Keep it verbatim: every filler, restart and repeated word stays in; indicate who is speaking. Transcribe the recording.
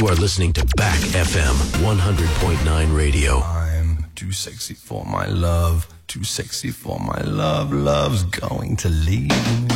Speaker 1: You are listening to Back F M one hundred point nine radio.
Speaker 2: I'm too sexy for my love, too sexy for my love. Love's going to leave me.